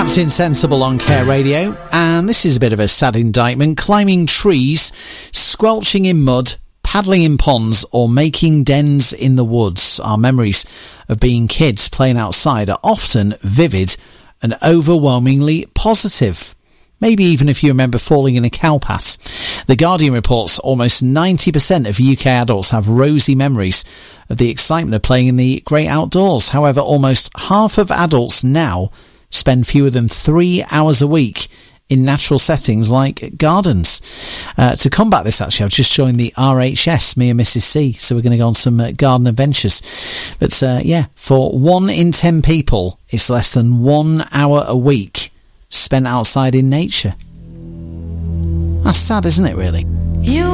Captain Sensible on Care Radio, and this is a bit of a sad indictment. Climbing trees, squelching in mud, paddling in ponds, or making dens in the woods. Our memories of being kids playing outside are often vivid and overwhelmingly positive. Maybe even if you remember falling in a cowpat. The Guardian reports almost 90% of UK adults have rosy memories of the excitement of playing in the great outdoors. However, almost half of adults now spend fewer than 3 hours a week in natural settings like gardens. To combat this, actually, I've just joined the RHS, me and Mrs. C, so we're going to go on some garden adventures. But for 1 in 10 people, it's less than 1 hour a week spent outside in nature. That's sad, isn't it, really?